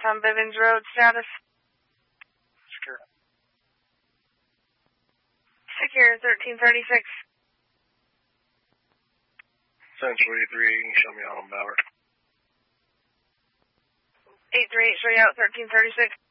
Tom Bivens Road status. Secure. Secure 1336. Central 83, you can show me on Bauer. 838, show you out 1336.